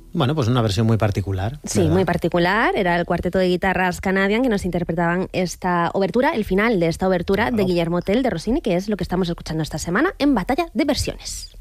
Bueno, pues una versión muy particular. Sí, ¿verdad? muy particular. Era el cuarteto de guitarras Canadian que nos interpretaban esta obertura, el final de esta obertura de Guillermo Tell de Rossini, que es lo que estamos escuchando esta semana en Batalla de Versiones.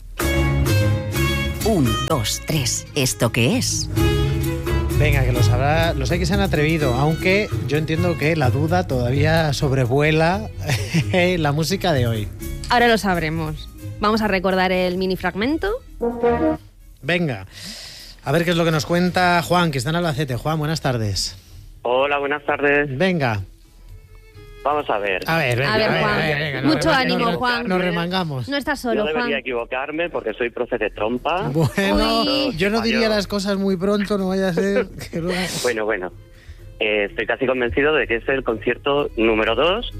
1, 2, 3. ¿Esto qué es? Venga, que los hay que se han atrevido, aunque yo entiendo que la duda todavía sobrevuela la música de hoy. Ahora lo sabremos. Vamos a recordar el mini fragmento. Venga, a ver qué es lo que nos cuenta Juan, que está en Albacete. Juan, buenas tardes. Hola, buenas tardes. Venga. Vamos a ver. A ver, Juan. venga, Mucho ánimo, Juan. Nos remangamos. No estás No solo, debería Juan. equivocarme porque soy profe de trompa. Bueno, Uy. yo no diría las cosas muy pronto, no vaya a ser que luego... Bueno. Estoy casi convencido de que es el concierto número 2,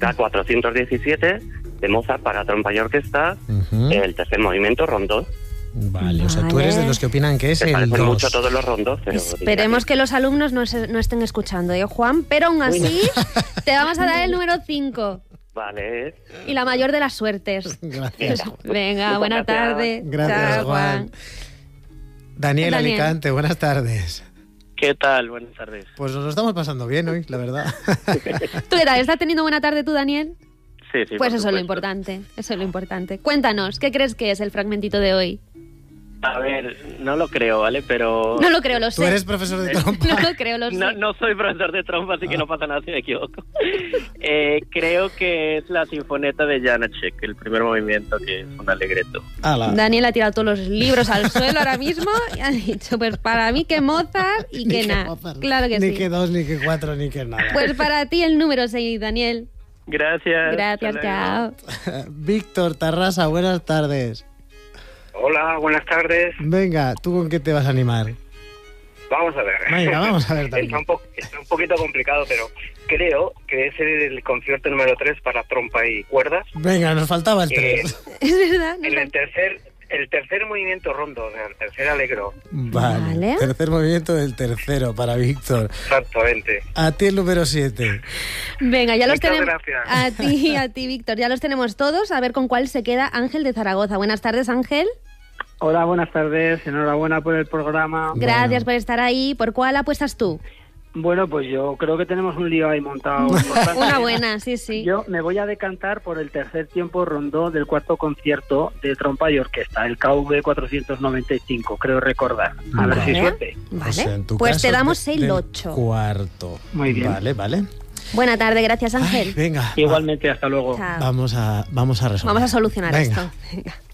K417, de Mozart para trompa y orquesta, el tercer movimiento, rondó. Vale, o sea, tú eres de los que opinan que es Se el parecen 2. mucho todos los rondos, pero... Esperemos que los alumnos no estén escuchando, Juan? Pero aún así, te vamos a dar el número 5. Vale. Y la mayor de las suertes. Gracias. Venga, buena tarde. Gracias, Chao, Juan. Daniel Alicante, buenas tardes. ¿Qué tal? Buenas tardes. Pues nos lo estamos pasando bien hoy, la verdad. ¿Tú qué tal? ¿Estás teniendo buena tarde tú, Daniel? Sí, Pues por eso es lo supuesto. importante, eso es lo importante. Cuéntanos, ¿qué crees que es el fragmentito de hoy? A ver, no lo creo, ¿vale? Pero... No lo creo, lo Tú sé. eres profesor de trompa. No lo creo, lo sé. No soy profesor de trompa, así que no pasa nada si me equivoco. Creo que es la sinfoneta de Janáček, el primer movimiento, que es un alegreto. Ala. Daniel ha tirado todos los libros al suelo ahora mismo y ha dicho, pues para mí que Mozart y Ni que que nada. Mozart, Claro que ni sí. que 2, ni que 4, ni que nada. Pues para ti el número 6, Daniel. Gracias. Gracias, Hasta luego. chao. Víctor Tarrasa, buenas tardes. Hola, buenas tardes. Venga, ¿tú con qué te vas a animar? Vamos a ver. Venga, vamos a ver también. Está un poquito complicado, pero creo que es el concierto número 3 para trompa y cuerdas. Venga, nos faltaba el 3. Es verdad. En el tercer movimiento rondo, el tercer alegro. Vale. Tercer movimiento del tercero para Víctor. Exactamente. A ti el número 7. Venga, ya los Muchas tenemos. gracias. A ti, Víctor. Ya los tenemos todos. A ver con cuál se queda Ángel de Zaragoza. Buenas tardes, Ángel. Hola, buenas tardes. Enhorabuena por el programa. Gracias por estar ahí. ¿Por cuál apuestas tú? Bueno, pues yo creo que tenemos un lío ahí montado importante. Una buena, sí, sí. Yo me voy a decantar por el tercer tiempo rondó del cuarto concierto de trompa y orquesta, el KV 495, creo recordar. A ver si suerte. Vale. O sea, en tu Pues caso, te damos el del 8. Cuarto. Muy bien. Vale. Buena tarde, gracias, Ángel. Ay, venga. Igualmente, hasta luego. Chao. Vamos a resolver. Vamos a solucionar Venga. esto. Venga.